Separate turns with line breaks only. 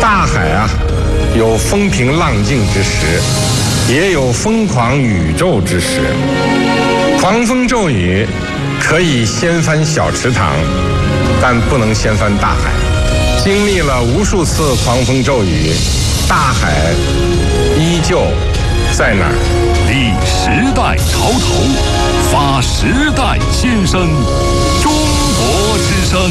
大海啊，有风平浪静之时，也有疯狂宇宙之时。狂风骤雨可以掀翻小池塘，但不能掀翻大海。经历了无数次狂风骤雨，大海依旧在那儿。
立时代潮头，发时代新生。